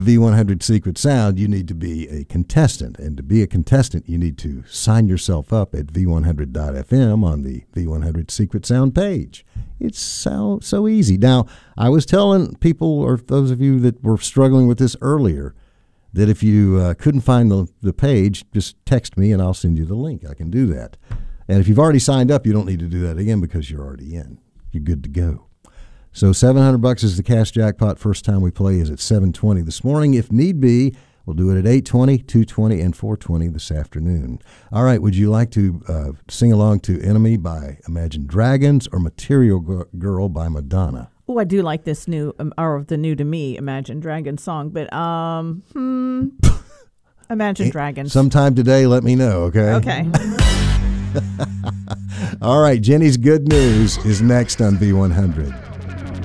V100 Secret Sound, you need to be a contestant. And to be a contestant, you need to sign yourself up at V100.fm on the V100 Secret Sound page. It's so easy. Now, I was telling people, or those of you that were struggling with this earlier, that if you couldn't find the page, just text me and I'll send you the link. I can do that. And if you've already signed up, you don't need to do that again because you're already in. You're good to go. So $700 is the cash jackpot. First time we play is at 7:20 this morning. If need be, we'll do it at 8:20, 2:20, and 4:20 this afternoon. All right, would you like to sing along to Enemy by Imagine Dragons or Material Girl by Madonna? Oh, I do like this new, or the new to me, Imagine Dragons song, but Imagine Dragons. Sometime today, let me know, okay? Okay. All right, Jenny's Good News is next on V100.